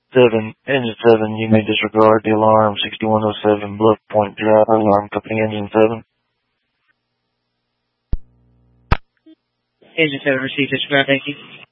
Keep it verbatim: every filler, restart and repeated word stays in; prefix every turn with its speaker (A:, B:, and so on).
A: Seven, engine seven, you may disregard the alarm. sixty-one oh seven, Bluff Point Drive, alarm company, engine seven.
B: Engine seven, received, disregard, thank you.